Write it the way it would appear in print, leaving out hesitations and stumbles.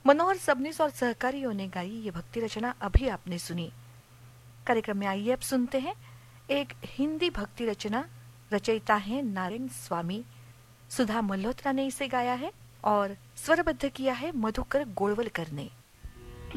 मनोहर सबनीस और सहकारियों ने गाई ये भक्ति रचना अभी आपने सुनी। कार्यक्रम में आइए अब सुनते हैं एक हिंदी भक्ति रचना। रचयिता है नारायण स्वामी। सुधा मल्होत्रा ने इसे गाया है और स्वरबद्ध किया है मधुकर गोळवलकर ने।